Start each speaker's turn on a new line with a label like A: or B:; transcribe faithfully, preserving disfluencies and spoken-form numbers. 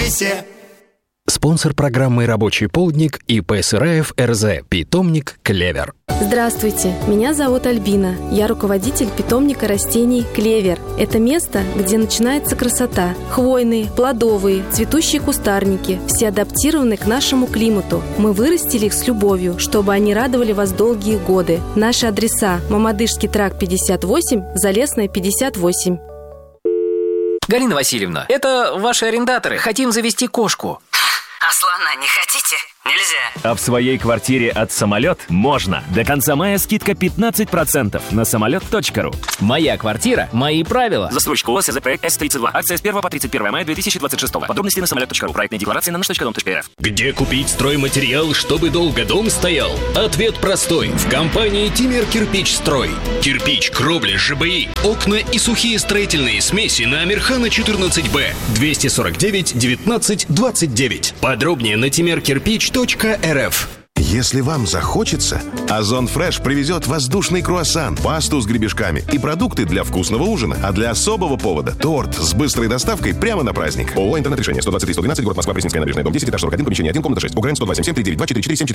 A: сервисе.
B: Спонсор программы «Рабочий полдник» ИП Сыраев РЗ. Питомник «Клевер».
C: Здравствуйте, меня зовут Альбина. Я руководитель питомника растений «Клевер». Это место, где начинается красота. Хвойные, плодовые, цветущие кустарники. Все адаптированы к нашему климату. Мы вырастили их с любовью, чтобы они радовали вас долгие годы. Наши адреса: Мамадышский тракт пятьдесят восемь, Залесная пятьдесят восемь.
D: Галина Васильевна, это ваши арендаторы. Хотим завести кошку.
E: А слона не хотите? Нельзя.
F: А в своей квартире от «Самолет» можно. До конца мая скидка пятнадцать процентов на самолет точка ру.
D: Моя квартира, мои правила.
F: Застройщик ООО «СЗ-проект С тридцать два». Акция с первого по тридцать первое мая две тысячи двадцать шестого. Подробности на самолет точка ру. Проектная декларация на наш точка дом точка эр эф.
G: Где купить стройматериал, чтобы долго дом стоял? Ответ простой. В компании «Тимер Кирпич Строй». Кирпич, кровля, ЖБИ, окна и сухие строительные смеси на Амирхана четырнадцать Б. двести сорок девять девятнадцать двадцать девять. Подробнее на тимер кирпич точка эр эф.
H: Если вам захочется, Озон Фреш привезет воздушный круассан, пасту с гребешками и продукты для вкусного ужина. А для особого повода – торт с быстрой доставкой прямо на праздник. ООО «Интернет-решение». сто двадцать три сто двенадцать, город Москва, Пресненская набережная, дом десять, этаж сорок один, помещение один, комната шесть. УГРН сто два семь семь три девять два четыре четыре семь четыре.